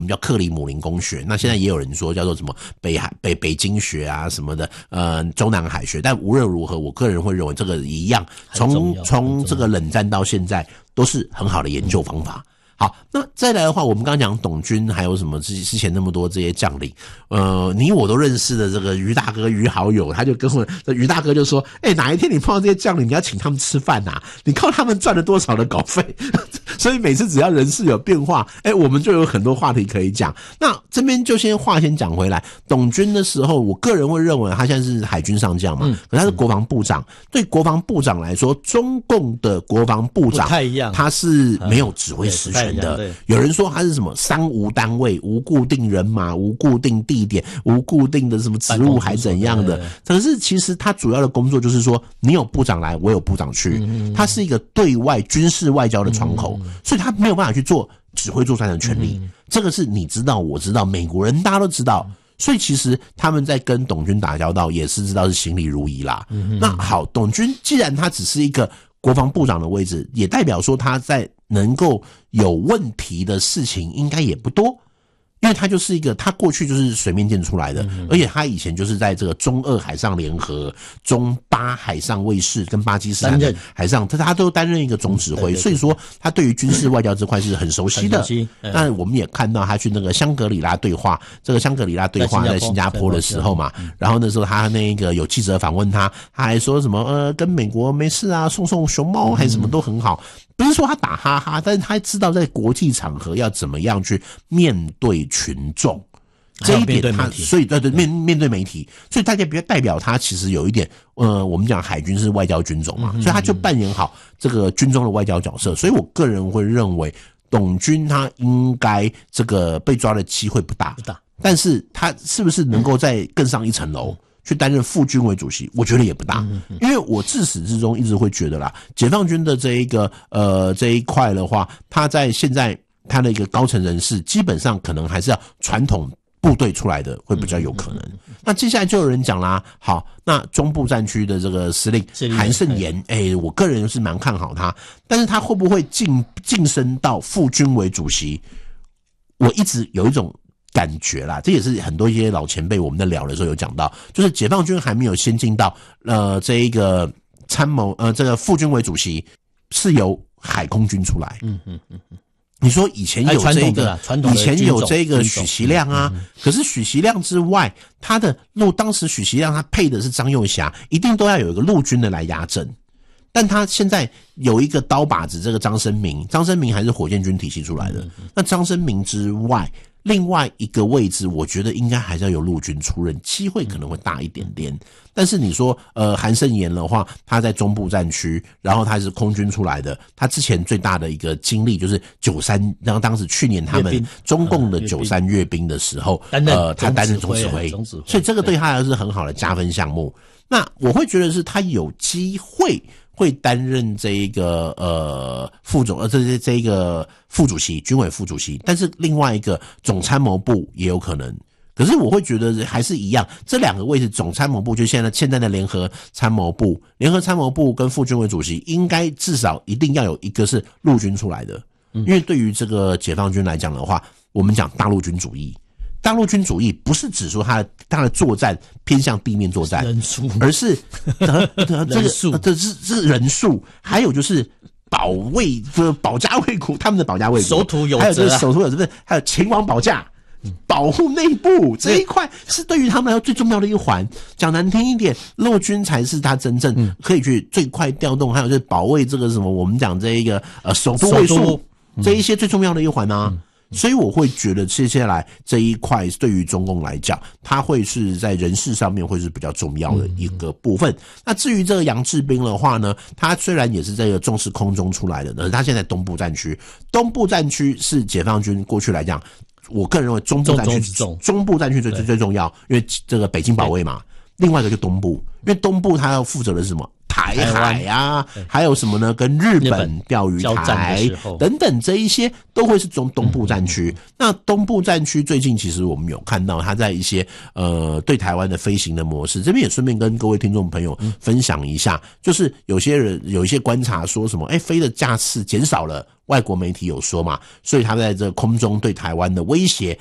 我们叫克里姆林宫学，那现在也有人说叫做什么北京学啊什么的，中南海学。但无论如何，我个人会认为这个一样，从这个冷战到现在都是很好的研究方法。好，那再来的话，我们刚刚讲董军还有什么之前那么多这些将领，你我都认识的这个于大哥于好友，他就跟我于大哥就说，哪一天你碰到这些将领，你要请他们吃饭啊，你靠他们赚了多少的稿费？所以每次只要人事有变化，我们就有很多话题可以讲。那这边就话先讲回来，董军的时候，我个人会认为他现在是海军上将嘛，可他是国防部长。对国防部长来说，中共的国防部长不太一样，他是没有指挥实权的。有人说他是什么三无单位，无固定人马，无固定地点，无固定的什么职务还怎样的。可是其实他主要的工作就是说，你有部长来，我有部长去，他是一个对外军事外交的窗口。所以他没有办法去做指挥作战的权利，这个是你知道我知道美国人大家都知道，所以其实他们在跟董军打交道也是知道是行礼如仪啦。那好，董军既然他只是一个国防部长的位置，也代表说他在能够有问题的事情应该也不多。因为他就是一个，他过去就是水面舰出来的，而且他以前就是在这个中俄海上联合、中巴海上卫士跟巴基斯坦海上，他都担任一个总指挥，所以说他对于军事外交这块是很熟悉的。那我们也看到他去那个香格里拉对话，这个香格里拉对话在新加坡的时候嘛，然后那时候他那个有记者访问他还说什么跟美国没事啊，送熊猫还是什么都很好。不是说他打哈哈，但是他知道在国际场合要怎么样去面对群众，这一点他所以对面对媒体，所以大家代表他其实有一点我们讲海军是外交军种嘛，所以他就扮演好这个军中的外交角色。所以我个人会认为董军他应该这个被抓的机会不大，但是他是不是能够再更上一层楼？去担任副军委主席，我觉得也不大，因为我自始至终一直会觉得啦，解放军的这一块的话，他在现在他的一个高层人士，基本上可能还是要传统部队出来的会比较有可能。那接下来就有人讲啦，好，那中部战区的这个司令韩胜言，我个人是蛮看好他，但是他会不会晋升到副军委主席，我一直有一种感觉啦，这也是很多一些老前辈我们在聊的时候有讲到，就是解放军还没有先进到这一个参谋这个副军委主席是由海空军出来。你说以前有这个以前有这个许其亮啊，可是许其亮之外，他的当时许其亮他配的是张幼霞，一定都要有一个陆军的来压阵。但他现在有一个刀把子，这个张生明还是火箭军体系出来的。那张生明之外，另外一个位置，我觉得应该还是要由陆军出任，机会可能会大一点点。但是你说韩胜言的话，他在中部战区，然后他是空军出来的，他之前最大的一个经历就是93，然后当时去年他们中共的93阅兵的时候，他担任总指挥，所以这个对他来说是很好的加分项目。那我会觉得是他有机会担任这一个这一个副主席，军委副主席，但是另外一个总参谋部也有可能。可是我会觉得还是一样，这两个位置，总参谋部就现在的联合参谋部跟副军委主席，应该至少一定要有一个是陆军出来的，因为对于这个解放军来讲的话，我们讲大陆军主义。大陆军主义不是指说他的作战偏向地面作战，而是这是人数，还有就是保家卫国，他们的保家卫国，守土有责，还有就是守土有责，还有勤王保驾，保护内部这一块是对于他们来说最重要的一环。讲难听一点，陆军才是他真正可以去最快调动，还有就是保卫这个什么我们讲这一个首都卫戍这一些最重要的一环啊。所以我会觉得接下来这一块对于中共来讲，它会是在人事上面会是比较重要的一个部分。那至于这个杨志斌的话呢，他虽然也是这个重视空中出来的，可是他现在东部战区是解放军过去来讲，我个人认为中部战区最重要，因为这个北京保卫嘛。另外一个就东部，因为东部他要负责的是什么？ 台海啊，还有什么呢？跟日本钓鱼台等等这一些都会是东部战区。那东部战区最近其实我们有看到它在一些对台湾的飞行的模式，这边也顺便跟各位听众朋友分享一下，就是有些人有一些观察说什么，飞的架次减少了。外国媒体有说嘛，所以他在这空中对台湾的威胁